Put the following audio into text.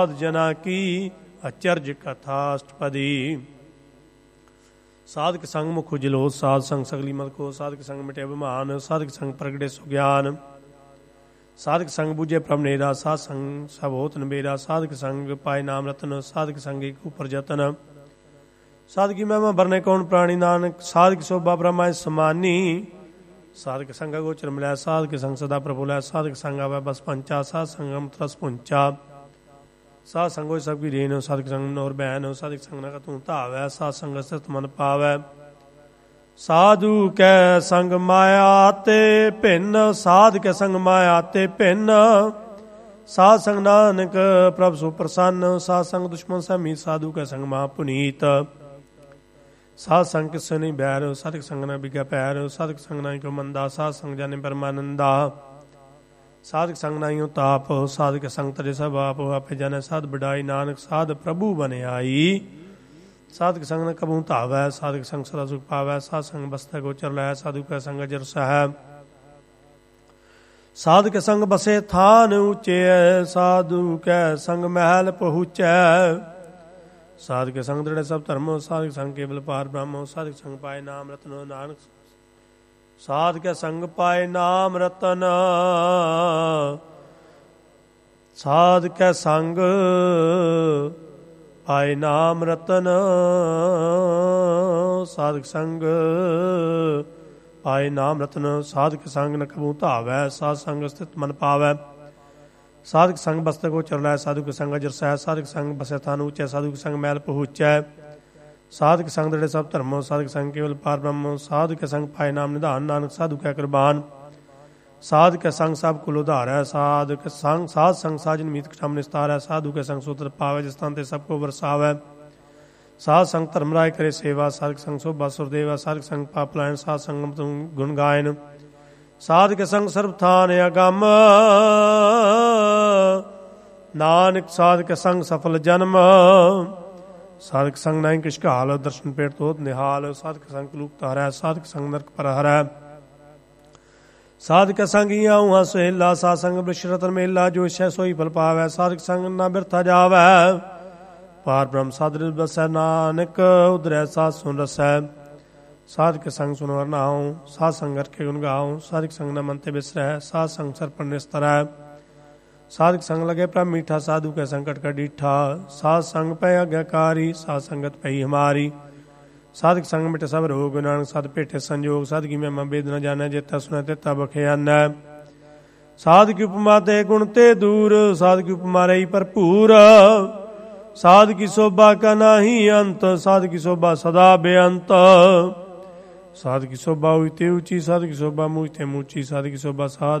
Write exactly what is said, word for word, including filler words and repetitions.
जना की अचरज कथाष्टपदी। साधक संग मुख उजलो साध संग सगली मत को। साधक संग मिटे अभिमान साधक संग प्रगटे सुज्ञान। साधक संग बूझे प्रभ नेरा साध संग सब होत नबेरा। साधक संग पाए नाम रतन साधक संग एक ऊपर जतन। साधकी महिमा भरने कौन प्राणी नानक साधक शोभा ब्रह्मा समानी। साधक संग गोचर मिलै साधक संग सदा प्रभुलै। साधक संग आवे बस पंचा साध संगम तरस पुंचा। साध संगो सबकी रेन साधक संग नौर बहन। साधक संग न तू धावै साध संग स्थित मन पावै। साधु कै संग माया ते भिन्न साध कै संग माया ते भिन्न। साध संग नानक प्रभ सु प्रसन्न। साध संग दुश्मन सहमी साधु कै संग महा पुनीत। साध संग किस नहीं बैर साधक संग न बिगा पैर। साधक संग नहीं को मंदा साध संग जाने परमानंदा। साधक संग नहीं ताप साधक संग तरे सब आप आपे जाने साध बढ़ाई नानक साध प्रभु बने आई। साधक संग न कबू धावै साधक संग सदा सुख पावै। साध संग बसते गोचर लै साधु कै संग अजर सहै। साधक संग बसे थान ऊंचे साधु कै संग महल पहुँचै। साधक संग दृढ़ सब धर्मो साधक संग केवल पार ब्रह्मो। साधक संग पाए नाम रतन नानक साधक संग पाए नाम रतन। साधक संग पाए नाम रतन। साधक संग पाए नाम रतन। साधक संग न कबू धावै साध संग स्थित मन पावै। साधक संग बसते को चरलै साधु के संग अजर सह। साधक संग बसे थान ऊंचै साधु के संग मैल पहुँचै। साधक संग दृढ़ सब धर्मो साधक संग केवल पार ब्रह्मो। साधु के संग पाए नाम निधान नानक साधु कै कुर्बान। साध के संग सब कुल उधारै साध के संग साध संग साजन मीत क्षम निस्तारै। साधु के संग सूत्र पावै जिस स्थान ते सबको बरसावै। साध संग धर्म राय करे सेवा साधक संग शोभा सुरदेवा। साधक संग पाप लायन साध संग गुण गायन। साध के संग सर्व थान अगम नानक साध के संग सफल जन्म। साधक संग नहीं किश हाल दर्शन पेट तोत निहाल। साधक संग कलूक तारै साधक संग नरक पर हरै। साधक संग आऊँ सुहेला साध संग वृक्ष रतन मेला। जो इच्छा सोई फल पावै साधक संग न बिरथा जावै। पार ब्रह्म साध बसै नानक उधरै साध सुन रसै। साधक संग सुनो हरनाऊँ साध संग के गुण गाऊँ। साधक संग न मनते बिसरै साध संग सर पर निस्तरै। साधक संग लगे प्रभ मीठा साधु के संकट का डीठा। साध संग पै आज्ञाकारी साध संगत पई हमारी। साधक संग मिटे सब रोग नानक साध पेठे संजोग। साधकी महिमा वेद न जानै जेता सुनै तेता बख्यानै। साध की उपमा ते गुण ते दूर साध की उपमा रही भरपूर। साध की शोभा का नाही अंत साध की शोभा सदा बेअंत। साध की शोभा ऊंची ऊंची साध की शोभा मूझते मूची। साध की शोभा साध